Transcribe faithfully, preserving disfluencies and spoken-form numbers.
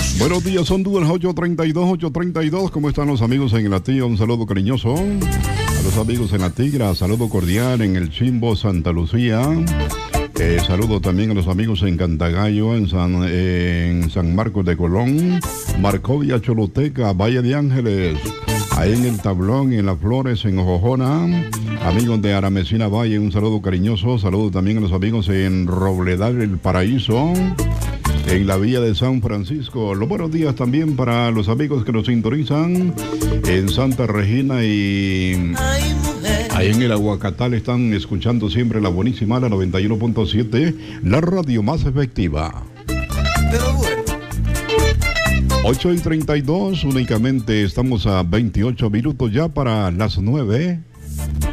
Buenos días, son las ocho treinta y dos, ocho treinta y dos. ¿Cómo están los amigos en la Tigra? Un saludo cariñoso. A los amigos en la Tigra, saludo cordial en el Chimbo, Santa Lucía. Eh, saludo también a los amigos en Cantagallo, en San, eh, en San Marcos de Colón, Marcovia, Choluteca, Valle de Ángeles, ahí en el Tablón, en Las Flores, en Ojojona. Amigos de Aramecina Valle, un saludo cariñoso. Saludo también a los amigos en Robledal, El Paraíso, en la Villa de San Francisco. Los buenos días también para los amigos que nos sintonizan en Santa Regina y ahí en el Aguacatal están escuchando siempre la buenísima, la noventa y uno punto siete, la radio más efectiva. Pero bueno. ocho y treinta y dos, únicamente estamos a veintiocho minutos ya para las nueve.